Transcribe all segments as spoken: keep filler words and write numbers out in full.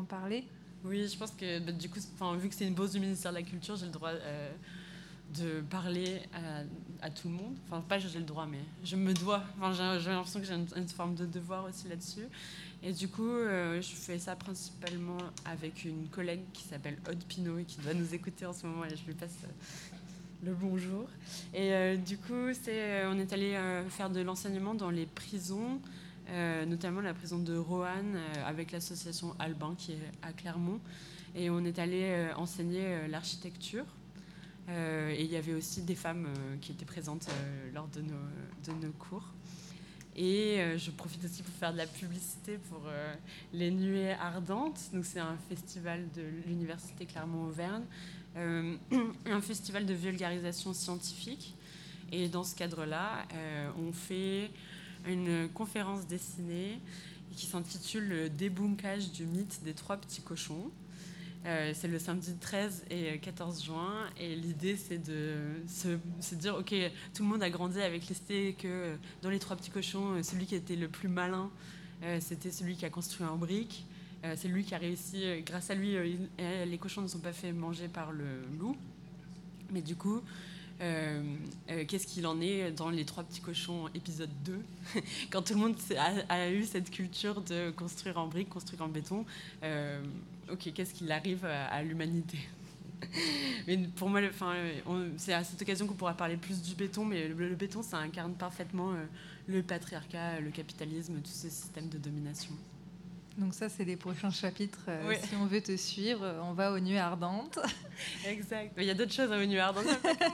en parler ? Oui, je pense que bah, du coup, vu que c'est une bourse du ministère de la Culture, j'ai le droit euh, de parler à, à tout le monde. Enfin, pas j'ai le droit, mais je me dois. Enfin, j'ai, j'ai l'impression que j'ai une, une forme de devoir aussi là-dessus. Et du coup, euh, je fais ça principalement avec une collègue qui s'appelle Aude Pinault et qui doit nous écouter en ce moment, et je lui passe euh, le bonjour. Et euh, du coup, c'est, euh, on est allé euh, faire de l'enseignement dans les prisons, euh, notamment la prison de Roanne, euh, avec l'association Albin qui est à Clermont. Et on est allé euh, enseigner euh, l'architecture. Euh, et il y avait aussi des femmes euh, qui étaient présentes euh, lors de nos, de nos cours. Et euh, je profite aussi pour faire de la publicité pour euh, les Nuées Ardentes. Donc, c'est un festival de l'Université Clermont-Auvergne, euh, un festival de vulgarisation scientifique. Et dans ce cadre-là, euh, on fait une conférence dessinée qui s'intitule « Le débunkage du mythe des trois petits cochons ». Euh, c'est le samedi treize et quatorze juin, et l'idée c'est de se, se dire ok, tout le monde a grandi avec l'idée que dans les trois petits cochons, celui qui était le plus malin, euh, c'était celui qui a construit un brick. Euh, c'est lui qui a réussi, grâce à lui, euh, les cochons ne sont pas fait manger par le loup. Mais du coup, euh, euh, qu'est-ce qu'il en est dans les trois petits cochons épisode deux, quand tout le monde a, a eu cette culture de construire en brique, construire en béton. Euh, ok, qu'est-ce qu'il arrive à, à l'humanité? Mais pour moi, enfin, on, c'est à cette occasion qu'on pourra parler plus du béton, mais le, le béton, ça incarne parfaitement euh, le patriarcat, le capitalisme, tous ces systèmes de domination. Donc ça, c'est les prochains chapitres. Euh, oui. Si on veut te suivre, on va aux Nuées Ardentes. Exact. Mais il y a d'autres choses aux Nuées Ardentes.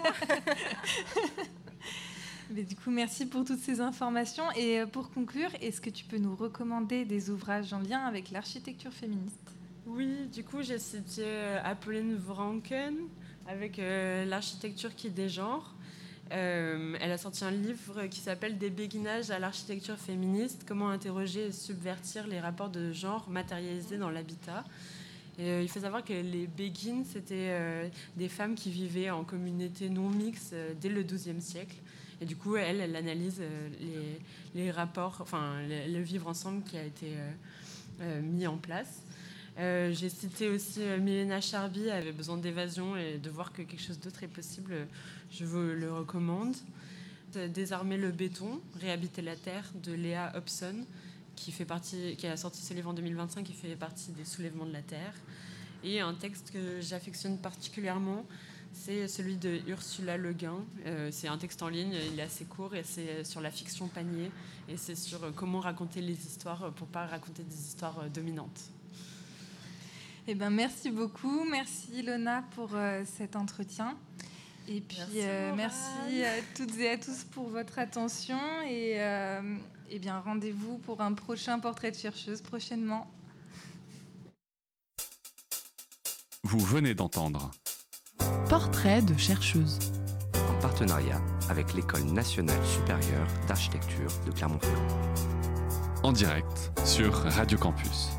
Mais du coup, merci pour toutes ces informations. Et pour conclure, est-ce que tu peux nous recommander des ouvrages en lien avec l'architecture féministe ? Oui, du coup, j'ai cité euh, Apolline Vranken avec euh, l'architecture qui dégenre. Euh, elle a sorti un livre qui s'appelle « Des béguinages à l'architecture féministe. Comment interroger et subvertir les rapports de genre matérialisés dans l'habitat ». Et, euh, il faut savoir que les béguines, c'était euh, des femmes qui vivaient en communauté non mixte euh, dès le douzième siècle. Et du coup, elle, elle analyse euh, les, les rapports, enfin, le, le vivre ensemble qui a été euh, euh, mis en place. Euh, j'ai cité aussi euh, Milena Charby, elle avait besoin d'évasion et de voir que quelque chose d'autre est possible. Je vous le recommande. Désarmer le béton, réhabiter la terre de Léa Hobson, qui, fait partie, qui a sorti ce livre en deux mille vingt-cinq, qui fait partie des soulèvements de la terre. Et un texte que j'affectionne particulièrement, c'est celui de Ursula Le Guin. Euh, c'est un texte en ligne, il est assez court, et c'est sur la fiction panier. Et c'est sur comment raconter les histoires pour ne pas raconter des histoires dominantes. Eh ben, merci beaucoup. Merci Ilona pour euh, cet entretien. Et puis merci, euh, merci à toutes et à tous pour votre attention. Et euh, eh bien, rendez-vous pour un prochain portrait de chercheuse prochainement. Vous venez d'entendre Portrait de chercheuse, en partenariat avec l'École nationale supérieure d'architecture de Clermont-Ferrand. en direct sur Radio Campus.